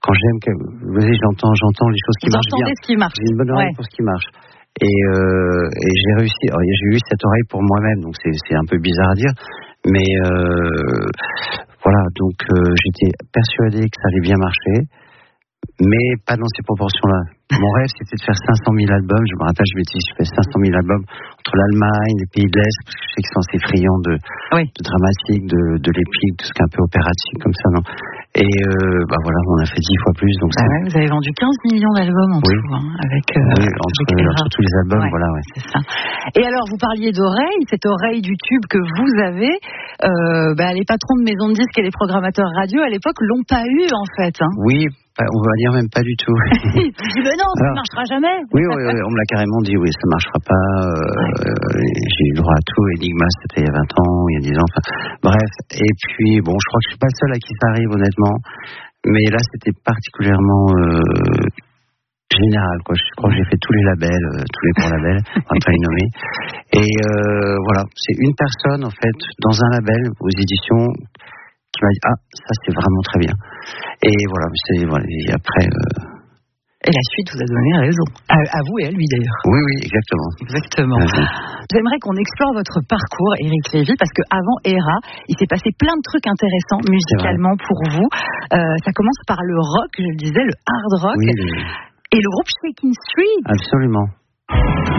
quand j'aime, vous voyez, j'entends les choses qui Vous marchent bien. entendez ce qui marche. J'ai une bonne oreille pour ce qui marche. Et j'ai réussi. Alors, j'ai eu cette oreille pour moi-même, donc c'est un peu bizarre à dire, mais voilà. Donc j'étais persuadé que ça allait bien marcher, mais pas dans ces proportions-là. Mon rêve, c'était de faire 500 000 albums. Je me rappelle, je m'étais dit, je fais 500 000 albums entre l'Allemagne, les pays de l'Est, parce que je sais qu'ils sont assez friands de dramatique, de l'épique, de ce qui est un peu opératique comme ça, non. Et voilà, on a fait 10 fois plus. Donc vous avez vendu 15 millions d'albums en tout, avec entre tous les albums, voilà. C'est ça. Et alors, vous parliez d'oreille, cette oreille du tube que vous avez, les patrons de maisons de disques et les programmateurs radio à l'époque l'ont pas eu en fait. Hein. Oui. On va dire même pas du tout. Ils disent mais non, ça ne marchera jamais. Oui, on me l'a carrément dit, oui, ça ne marchera pas. J'ai eu le droit à tout. Enigma, c'était il y a 20 ans, il y a 10 ans. Enfin, bref, et puis, bon, je crois que je suis pas le seul à qui ça arrive, honnêtement. Mais là, c'était particulièrement général, quoi. Je crois que j'ai fait tous les labels, tous les gros labels, on va pas les nommer. Et voilà, c'est une personne, en fait, dans un label, aux éditions, qui m'a dit ça c'est vraiment très bien. Et voilà, et après. Et la suite vous a donné raison. À vous et à lui d'ailleurs. Oui, exactement. Exactement. J'aimerais qu'on explore votre parcours, Éric Lévy, parce qu'avant ERA, il s'est passé plein de trucs intéressants musicalement pour vous. Ça commence par le rock, je le disais, le hard rock. Oui. Et le groupe Shakin' Street. Absolument.